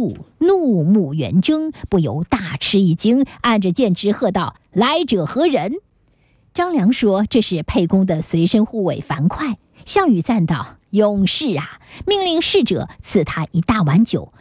入，怒目圆睁，不由大吃一惊，按着剑直喝道：“来者何人？”张良说：“这是沛公的随身护卫樊哙。”项羽赞道：“勇士啊！”命令侍者赐他一大碗酒，